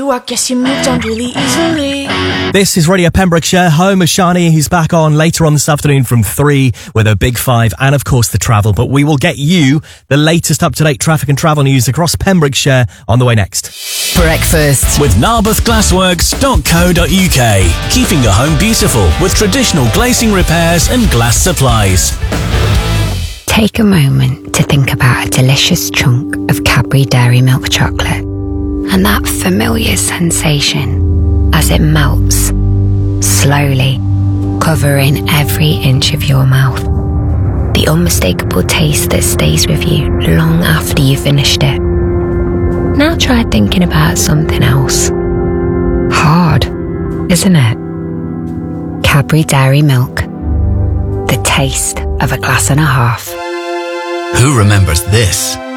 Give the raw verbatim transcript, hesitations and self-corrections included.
you, I guess you moved on really easily. This is Radio Pembrokeshire, home of Shani. He's back on later on this afternoon from three with a Big Five and, of course, the travel. But we will get you the latest up-to-date traffic and travel news across Pembrokeshire on the way next. Breakfast with narberth glassworks dot co dot uk. Keeping your home beautiful with traditional glazing repairs and glass supplies. Take a moment to think about a delicious chunk of Cadbury Dairy Milk chocolate and that familiar sensation as it melts, slowly, covering every inch of your mouth. The unmistakable taste that stays with you long after you've finished it. Now try thinking about something else. Hard, isn't it? Cadbury Dairy Milk. The taste of a glass and a half. Who remembers this?